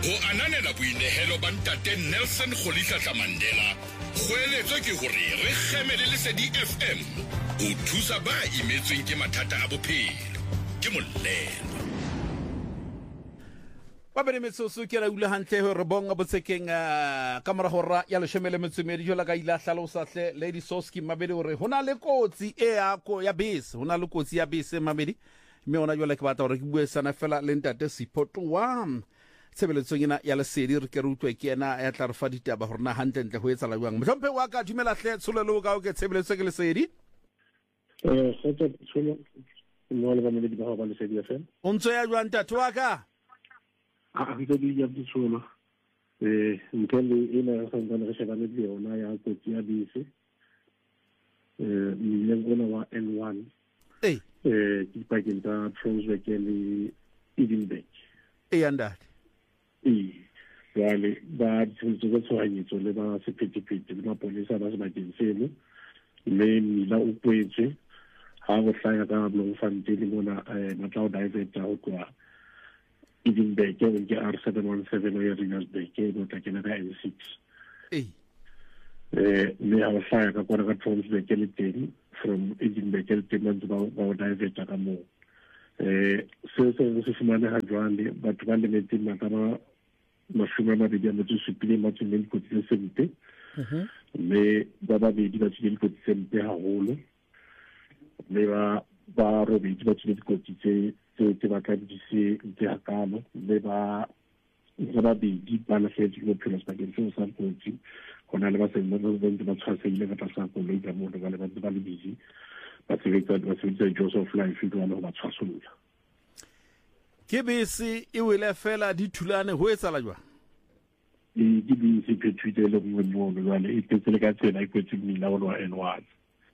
Go ananela boinehelo ba ntate Nelson Rolihlahla Mandela. Kgoeletso ke hore re kgemele Lesedi FM. Ho thusa ba imetsweng ke mathata a bophelo. Ke Molelo. Ba bere metsoso ke ra ula hantle hore bonga botsekeng ka mora hora ya leshemele metsomedi jola ka ila hlalosa hle Lady Soski mabedi hore hona le kotsi e ya bese, hona le kotsi ya bese mabedi mme ona jola ke batla hore ke bue sana fela le ntate Siphoto wa tshebeletsong ena ya Lesedi re ke re utlwe ke ena ya tla re fa ditaba hore na hantle ntle ho etsa la jwang mohlompe wa ka dumela hle tsolelo ka o ke tshebeletso ke Lesedi Kgotsa tshono mo le ba me di ba ba Lesedi FM o ntse ya jwang ntate wa ka Ntse di ya ditsono ntele ena ga ntse re shebane le yona ya kotsi ya bese mmileng ona wa N1 ke pakeng tsa Transvaal le Edenburg andate jwale ba tshwanetse go tshwanyetso le ba sephethephethe le maponesa ba sebakeng seno mme mmila o kwetswe ha go hlaya ka Bloemfontein mona matla o divert go tloha Edenburg ke R717 o ya Rinasburg ke no tla kena ka N6 mme ha go hlaya ka kwana ka Transvaal le teng from Edenburg le teng ba o divert ka moo se se fumane ha jwale batho ba lemetseng makama mashome a mabedi a metso supile ba tswile dikotsi tse sempe mme ba babedi ba tswile dikotsi tse mpe haholo mme ba robedi ba tswile dikotsi tse ba ka di se tse hakalo mme ba babedi ba lahlehetswe ke bophelo sebakeng seo sa kotsi hona le ba se ba tshwasehile ka tlasa koloi ka moo ba le busy ba sebetsa Joseph Life go ba tshwasolola ke bese e wele fela di thulane ho etsa la jwa di bese phethwile le mo mo jwale e tsetse ka tsela e kwetse mmila wa N1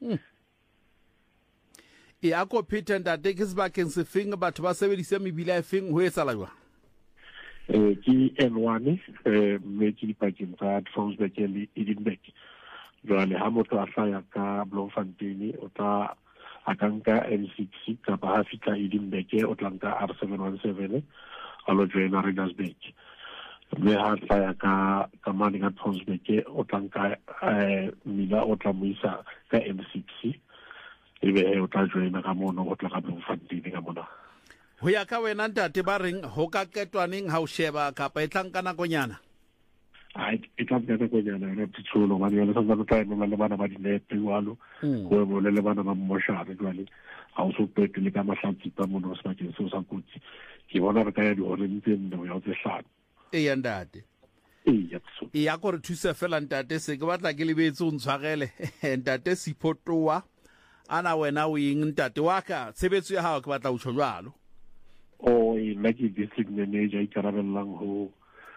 e a ko Peter ntate ke sebakeng se feng batho ba sebedisa mebila e feng ho etsa la jwa ke N1 mme ke dipakeng tsa Transvaal le Edenburg jwale ha motho a hlaya ka Bloemfontein o tla a ka nka N6 kapa ha fika Edenburg o tla nka R717 a lo joina Rinasburg mme ha hlaya ka mane ka Transvaal o tla nka mmila o tla mo isa ka N6 ebe o tla joina ka mono o tla ka Bloemfontein ka mona ho ya ka wena ntate ba reng ho ka ketwaneng ha o sheba kapa e tlang ka nakonyana e tla bana go yana re tsolo ba le sa ba tla le bana ba dinepe jwalo go bo le bana ba moshare jwale ha o so pete le ka mahlatsi pa mono sa ke so sa kutsi ke bona re ka ya di hore ntse ndo ya tse hlano ya ndate ya go re thusa fela ntate se ke batla ke lebetse o ntshwarele ntate Siphoto wa ana wena o ing ntate wa ka tshebetso ya hao ke batla o tsho jwalo nna ke district manager I karabellang ho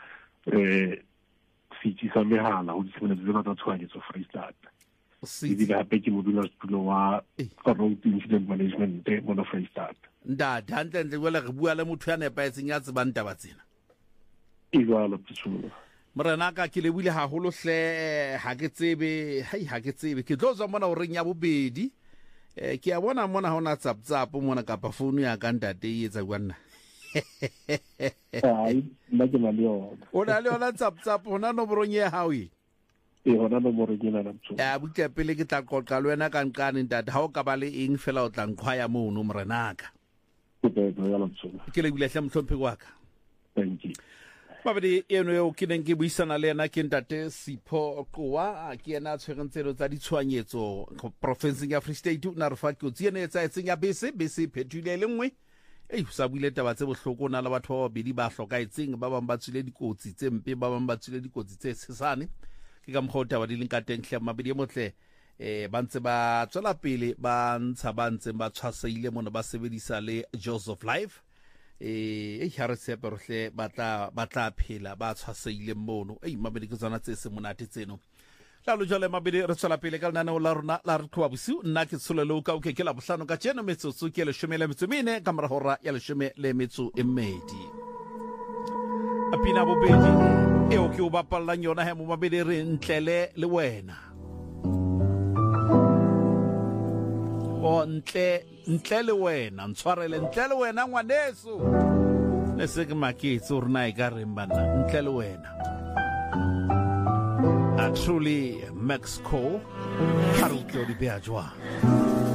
sitsi sa mehala ho ditshebeletso tsena tsa tshwanyetso Freistata ebile hape ke modulasetulo wa road incident management mona Freistata ntate hantle jwale re bua le motho ya nepaetseng ya tsebang taba tsena jwalo pitshulo morena ka ke lebile haholo hle ha ke tsebe ke tlo tswa mona o reng ya bobedi ke a bona mona hona tsaptsapo mona kapa phone ya ka ntate e etsa gwana nna ke na le yona o na le yona tsaptsapo hona nomorong ya hao hona nomorong ena na motho ya butla pele ke tla qoqa le wena ka nkane ntate ha o ka ba le eng fela o tla nkhwaya mono morenaka ke le bile hle mhlompe wa ka thank you babedi eno yo ke neng ke buisana le yena ke ntate Siphoto wa ke yena tshwerentselo tsa ditshwanyetso provinceng ya Free State o na re fa ke o tsiene etsa etseng ya bese phethile le nngwe sa buile taba tse bohloko na le batho ba babedi ba hlokaetseng ba bang ba tswile dikotsi tse mpe ba bang ba tswile dikotsi tse sesane ke ka mokgwa taba di leng ka teng hle mabedi motle ba ntse ba tswela pele ba ntsha ba ntse ba tshwaseile mona ba sebedisa le Joseph Life ha re tshepe rohle ba tla phela ba tshwaseile mono mabedi ke tsona tse se monate tseno la lo jole mabedi re tswela pele ka nna la rona la re tloa bosiu nna ke tsolelo ka o ke la bohlano ka tsena metsotso ke le 14 ka mora hora ya 12 apina bobedi eo ke o bapallang yona he mo mabedi re ntlele le wena o ntle le wena ntshwarele ntle le wena ngwaneso ne se ke maketse o rena e ka reng banna ntle le wena a truly Max Co ha re utlwa di beha jwang